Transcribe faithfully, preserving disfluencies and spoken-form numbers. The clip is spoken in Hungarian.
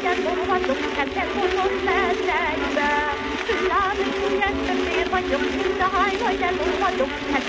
ló vagyok, engem hozom mezeibe. Lábújját, fér vagyok, mint a háj, vagy ló vagyok,